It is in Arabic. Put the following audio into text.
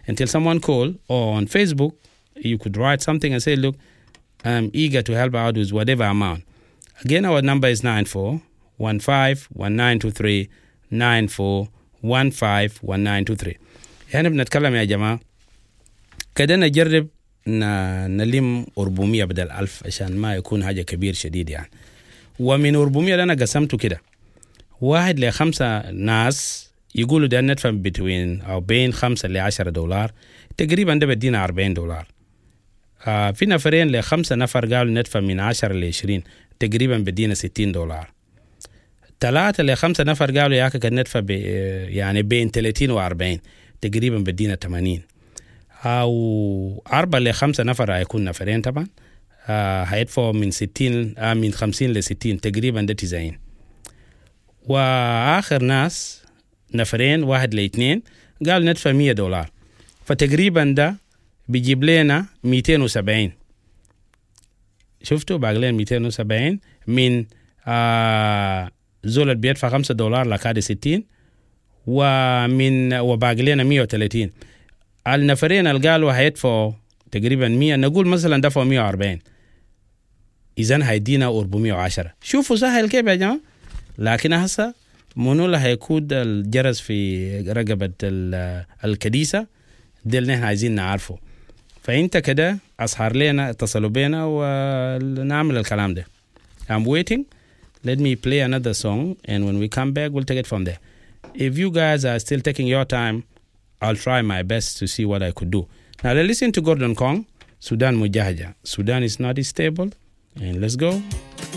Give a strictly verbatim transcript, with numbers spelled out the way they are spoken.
until someone call, or on Facebook, you could write something and say, look, I'm eager to help out with whatever amount. Again, our number is nine four one five one nine two three nine four one five one nine two three. يعني بنتكلم يا جماعة كده نجرب نلم أربعمية بدل ألف عشان ما يكون حاجة كبير شديد يعني. ومن أربعمية أنا قسمته كده واحد لخمسة ناس يقولوا ده ندفع بين أو بين خمسة لعشرة دولار تقريبا ده بدينا أربعين دولار. آه في نفرين لخمسة نفر قالوا ندفع من عشرة لعشرين تقريبا بدينا ستين دولار. ثلاثة لخمسة نفر قالوا ياك كان ندفع يعني بين ثلاثين وأربعين تقريبا بدينا ثمانين. أو أربعة لخمسة نفر هيكون نفرين طبعا آه هيدفعوا من ستين آه من خمسين لستين تقريبا ده تسعين. وآخر ناس نفرين واحد لاثنين قال ندفع مية دولار فتقريبا ده بيجيب لنا مئتين وسبعين. شفتوا باقي لنا مئتين وسبعين من آه زول اللي بيدفع خمسة دولار لكاد ستين ومن وباقي لنا مية وثلاثين. النفرين اللي قالوا هيدفعوا تقريبا مية نقول مثلا دفعوا مية وأربعين إذن هيدينا أربعمية وعشرة. شوفوا سهل كيف يا جماعة. لكن هسه منو اللي هيكود الجرس في رقبة الكديسة ده اللي نحن عايزين نعرفه. فأنت كده أصحر لنا اتصلوا بينا ونعمل الكلام ده. I'm waiting. Let me play another song and when we come back we'll take it from there. If you guys are still taking your time, I'll try my best to see what I could do. Now let's listen to Gordon Kong, Sudan Mujahaja. Sudan is not stable and let's go.